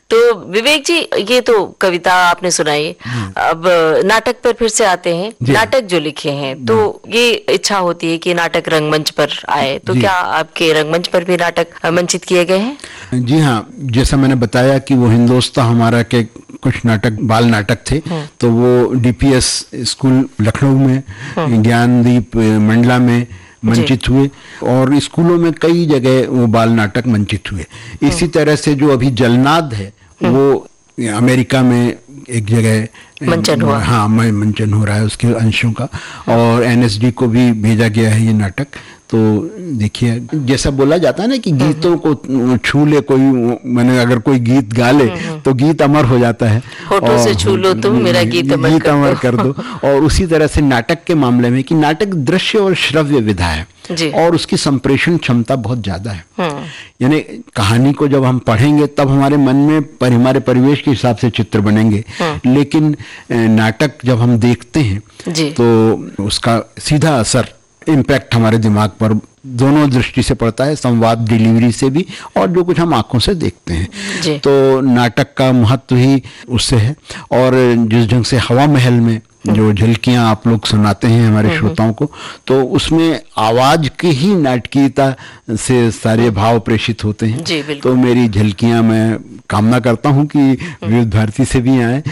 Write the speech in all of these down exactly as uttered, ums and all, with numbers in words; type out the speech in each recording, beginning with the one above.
तो विवेक जी, ये तो कविता आपने सुनाई, अब नाटक पर फिर से आते हैं। नाटक जो लिखे हैं, तो ये इच्छा होती है कि नाटक रंगमंच पर आए, तो क्या आपके रंगमंच पर भी नाटक मंचित किए गए हैं? जी हाँ, जैसा मैंने बताया कि वो हिंदोस्ता हमारा के कुछ नाटक बाल नाटक थे, तो वो डीपीएस स्कूल लखनऊ में, ज्ञानदीप मंडला में मंचित हुए, और स्कूलों में कई जगह वो बाल नाटक मंचित हुए। इसी तरह से जो अभी जलनाद है वो अमेरिका में एक जगह मंचन हुआ। हाँ, मंचन हो रहा है उसके अंशों का, और एनएसडी को भी भेजा गया है ये नाटक। तो देखिए, जैसा बोला जाता है ना कि गीतों को छू ले कोई, मैंने अगर कोई गीत गा ले तो गीत अमर हो जाता है, होठों से छू लो तुम मेरा गीत अमर गीत अमर कर दो। और उसी तरह से नाटक के मामले में कि नाटक दृश्य और श्रव्य विधा है, और उसकी संप्रेषण क्षमता बहुत ज्यादा है। यानी कहानी को जब हम पढ़ेंगे तब हमारे मन में पर, हमारे परिवेश के हिसाब से चित्र बनेंगे, लेकिन नाटक जब हम देखते हैं तो उसका सीधा असर, इम्पैक्ट हमारे दिमाग पर दोनों दृष्टि से पड़ता है, संवाद डिलीवरी से भी और जो कुछ हम आंखों से देखते हैं। तो नाटक का महत्व ही उससे है। और जिस ढंग से हवा महल में जो झलकियां आप लोग सुनाते हैं हमारे श्रोताओं को, तो उसमें आवाज की ही नाटकीयता से सारे भाव प्रेषित होते हैं। तो मेरी झलकियां, मैं कामना करता हूं कि विविध भारती से भी आए,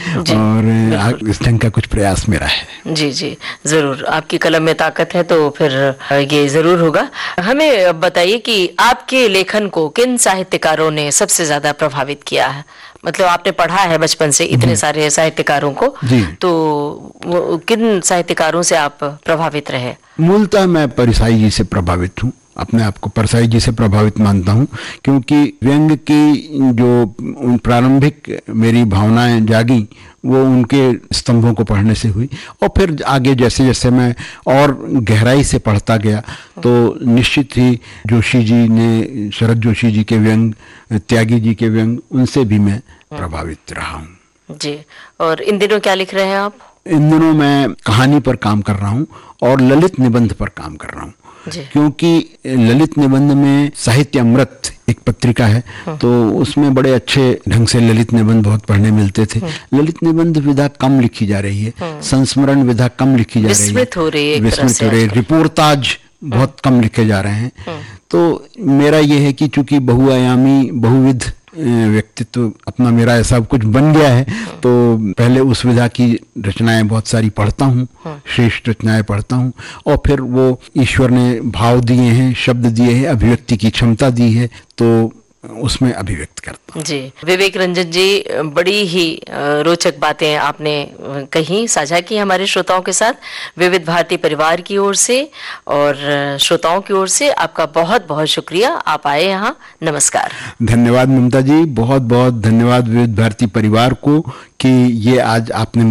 और इस ढंग का कुछ प्रयास मेरा है। जी जी, जरूर। आपकी कलम में ताकत है तो फिर ये जरूर होगा। हमें बताइए कि आपके लेखन को किन साहित्यकारों ने सबसे ज्यादा प्रभावित किया है? मतलब आपने पढ़ा है बचपन से इतने सारे साहित्यकारों को, तो वो किन साहित्यकारों से आप प्रभावित रहे? मूलतः मैं परसाई जी से प्रभावित हूँ, अपने आप को परसाई जी से प्रभावित मानता हूँ, क्योंकि व्यंग की जो प्रारंभिक मेरी भावनाएं जागी वो उनके स्तंभों को पढ़ने से हुई, और फिर आगे जैसे जैसे मैं और गहराई से पढ़ता गया तो निश्चित ही जोशी जी ने, शरद जोशी जी के व्यंग, त्यागी जी के व्यंग, उनसे भी मैं प्रभावित रहा हूँ। जी। और इन दिनों क्या लिख रहे हैं आप? इन दिनों मैं कहानी पर काम कर रहा हूँ और ललित निबंध पर काम कर रहा हूँ, क्योंकि ललित निबंध में साहित्य अमृत एक पत्रिका है, तो उसमें बड़े अच्छे ढंग से ललित निबंध बहुत पढ़ने मिलते थे। ललित निबंध विधा कम लिखी जा रही है, संस्मरण विधा कम लिखी जा रही है, विस्मृत हो रही है, विस्मृत हो रही है, रिपोर्टाज बहुत कम लिखे जा रहे हैं। तो मेरा ये है कि चूंकि बहुआयामी बहुविध व्यक्तित्व अपना मेरा ऐसा कुछ बन गया है, तो पहले उस विधा की रचनाएं बहुत सारी पढ़ता हूँ, श्रेष्ठ रचनाएं पढ़ता हूँ, और फिर वो ईश्वर ने भाव दिए हैं, शब्द दिए हैं, अभिव्यक्ति की क्षमता दी है, तो उसमें अभिव्यक्त करता हूं। जी। विवेक रंजन जी, बड़ी ही रोचक बातें आपने कही, साझा की हमारे श्रोताओं के साथ। विविध भारती परिवार की ओर से और श्रोताओं की ओर से आपका बहुत बहुत शुक्रिया, आप आए यहाँ। नमस्कार। धन्यवाद ममता जी, बहुत बहुत धन्यवाद विविध भारती परिवार को कि ये आज आपने